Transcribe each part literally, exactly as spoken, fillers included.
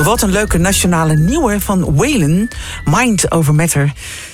Wat een leuke nationale nieuwe van Waylon, Mind Over Matter.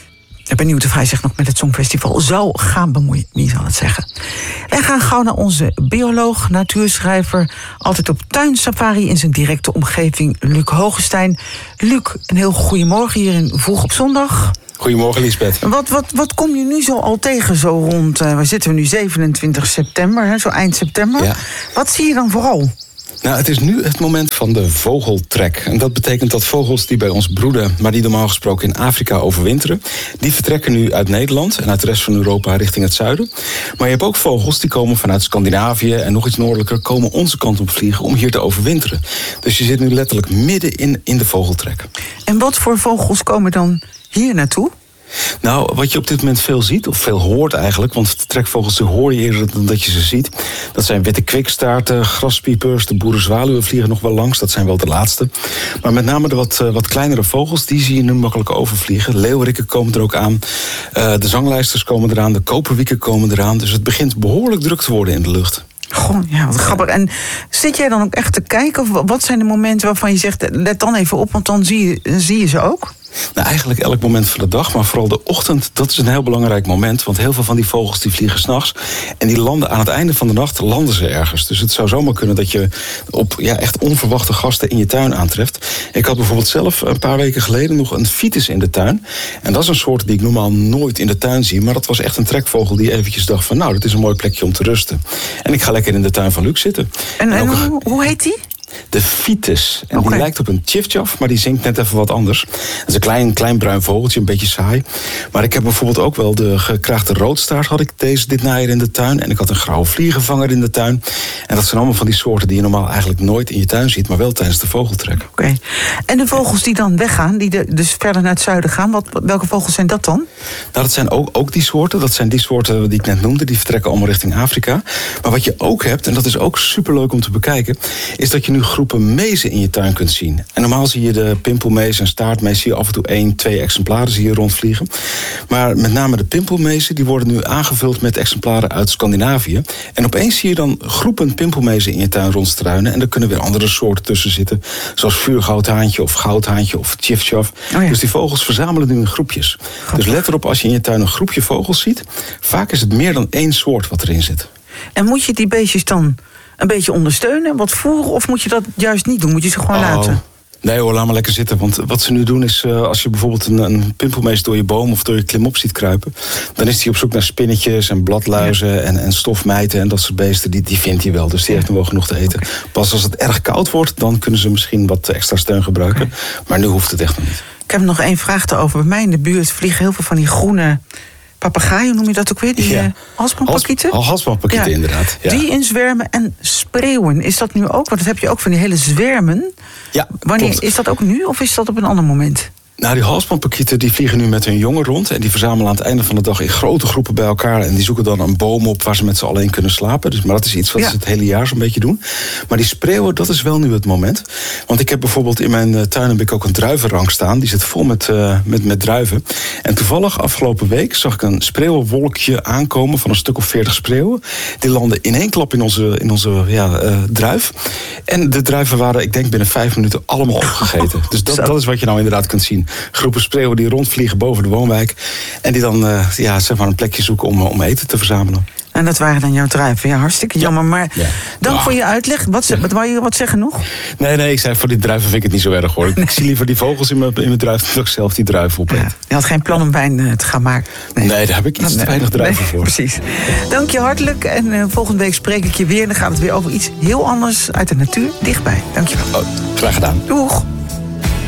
Ik ben benieuwd of hij zich nog met het Songfestival zou gaan bemoeien. Wie zal het zeggen? Wij gaan gauw naar onze bioloog, natuurschrijver, altijd op tuinsafari in zijn directe omgeving, Luc Hogestein. Luc, een heel goedemorgen hier in Vroeg op Zondag. Goedemorgen, Liesbeth. Wat, wat, wat kom je nu zo al tegen, zo rond, uh, waar zitten we nu, zevenentwintig september, hè, zo eind september. Ja. Wat zie je dan vooral? Nou, het is nu het moment van de vogeltrek. En dat betekent dat vogels die bij ons broeden, maar die normaal gesproken in Afrika overwinteren, die vertrekken nu uit Nederland en uit de rest van Europa richting het zuiden. Maar je hebt ook vogels die komen vanuit Scandinavië en nog iets noordelijker, komen onze kant op vliegen om hier te overwinteren. Dus je zit nu letterlijk midden in, in de vogeltrek. En wat voor vogels komen dan hier naartoe? Nou, wat je op dit moment veel ziet, of veel hoort eigenlijk, want de trekvogels die hoor je eerder dan dat je ze ziet. Dat zijn witte kwikstaarten, graspiepers, de boerenzwaluwen vliegen nog wel langs, dat zijn wel de laatste. Maar met name de wat, uh, wat kleinere vogels, die zie je nu makkelijk overvliegen. Leeuweriken komen er ook aan, uh, de zanglijsters komen eraan, de koperwieken komen eraan. Dus het begint behoorlijk druk te worden in de lucht. Goh, ja, wat grappig. En zit jij dan ook echt te kijken? Of wat zijn de momenten waarvan je zegt, let dan even op, want dan zie je, zie je ze ook? Nou, eigenlijk elk moment van de dag, maar vooral de ochtend, dat is een heel belangrijk moment. Want heel veel van die vogels die vliegen 's nachts. En die landen aan het einde van de nacht, landen ze ergens. Dus het zou zomaar kunnen dat je op ja, echt onverwachte gasten in je tuin aantreft. Ik had bijvoorbeeld zelf een paar weken geleden nog een Vitis in de tuin. En dat is een soort die ik normaal nooit in de tuin zie. Maar dat was echt een trekvogel die eventjes dacht van, nou, dit is een mooi plekje om te rusten. En ik ga lekker in de tuin van Luc zitten. En, en, en ook, hoe, hoe heet die? De Vitis. En okay. Die lijkt op een tjiftjaf, maar die zingt net even wat anders. Het is een klein, klein bruin vogeltje, een beetje saai. Maar ik heb bijvoorbeeld ook wel de gekraagde roodstaart had ik deze dit najaar in de tuin. En ik had een grauwe vliegenvanger in de tuin. En dat zijn allemaal van die soorten die je normaal eigenlijk nooit in je tuin ziet, maar wel tijdens de vogeltrek. Oké. Okay. En de vogels die dan weggaan, die de, dus verder naar het zuiden gaan, wat, welke vogels zijn dat dan? Nou, dat zijn ook, ook die soorten. Dat zijn die soorten die ik net noemde. Die vertrekken allemaal richting Afrika. Maar wat je ook hebt, en dat is ook superleuk om te bekijken, is dat je nu groepen mezen in je tuin kunt zien. En normaal zie je de pimpelmees en staartmees, zie je af en toe één, twee exemplaren zie je rondvliegen. Maar met name de pimpelmezen, die worden nu aangevuld met exemplaren uit Scandinavië. En opeens zie je dan groepen pimpelmezen in je tuin rondstruinen. En er kunnen weer andere soorten tussen zitten, zoals vuurgoudhaantje of goudhaantje of tjiftjaf. Oh ja. Dus die vogels verzamelen nu in groepjes. Grappig. Dus let erop als je in je tuin een groepje vogels ziet. Vaak is het meer dan één soort wat erin zit. En moet je die beestjes dan een beetje ondersteunen, wat voeren, of moet je dat juist niet doen? Moet je ze gewoon oh. laten? Nee hoor, laat maar lekker zitten. Want wat ze nu doen is, uh, als je bijvoorbeeld een, een pimpelmees door je boom of door je klimop ziet kruipen, dan is hij op zoek naar spinnetjes en bladluizen ja. en, en stofmijten en dat soort beesten. Die, die vindt hij wel, dus die ja. heeft hem wel genoeg te eten. Okay. Pas als het erg koud wordt, dan kunnen ze misschien wat extra steun gebruiken. Okay. Maar nu hoeft het echt nog niet. Ik heb nog één vraag erover. Bij mij in de buurt vliegen heel veel van die groene papegaaien, noem je dat ook weer? Die ja. uh, halsbandpakieten? Hals, halsbandpakieten, ja. inderdaad. Ja. Die in zwermen en spreeuwen. Is dat nu ook? Want dat heb je ook van die hele zwermen. Ja, Wanneer, klopt. Is dat ook nu of is dat op een ander moment? Nou, die halsbandpakieten die vliegen nu met hun jongen rond. En die verzamelen aan het einde van de dag in grote groepen bij elkaar. En die zoeken dan een boom op waar ze met z'n allen in kunnen slapen. Dus, maar dat is iets wat ja. ze het hele jaar zo'n beetje doen. Maar die spreeuwen, dat is wel nu het moment. Want ik heb bijvoorbeeld in mijn tuin heb ik ook een druivenrank staan. Die zit vol met, uh, met, met druiven. En toevallig afgelopen week zag ik een spreeuwenwolkje aankomen van een stuk of veertig spreeuwen. Die landen in één klap in onze, in onze ja, uh, druif. En de druiven waren, ik denk binnen vijf minuten allemaal opgegeten. Dus dat, dat is wat je nou inderdaad kunt zien. Groepen spreeuwen die rondvliegen boven de woonwijk. En die dan uh, ja, zeg maar een plekje zoeken om, om eten te verzamelen. En dat waren dan jouw druiven. Ja, hartstikke jammer. Maar ja. dank ja. voor je uitleg. Wat, ja. wat wou je wat zeggen nog? Nee, nee, ik zei voor die druiven vind ik het niet zo erg hoor. Nee. Ik zie liever die vogels in mijn, in mijn druif dan ik zelf die druiven opeten. Ja. Je had geen plan om wijn uh, te gaan maken? Nee, nee daar heb ik iets nee. te weinig druiven nee, voor. Precies. Dank je hartelijk. En uh, volgende week spreek ik je weer. Dan gaat het weer over iets heel anders uit de natuur dichtbij. Dank je wel. Oh, graag gedaan. Doeg.